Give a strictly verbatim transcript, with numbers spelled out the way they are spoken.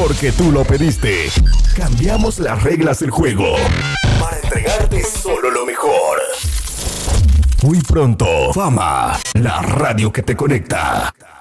Porque tú lo pediste. Cambiamos las reglas del juego para entregarte solo lo mejor. Muy pronto, Fama, la radio que te conecta.